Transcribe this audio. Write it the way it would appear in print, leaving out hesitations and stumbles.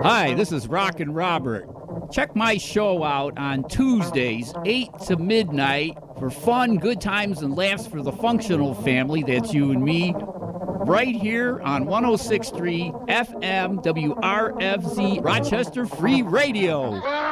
Hi, this is Rockin' Robert. Check my show out on Tuesdays, 8 to midnight, for fun, good times, and laughs for the functional family. That's you and me. Right here on 106.3 FM WRFZ Rochester Free Radio.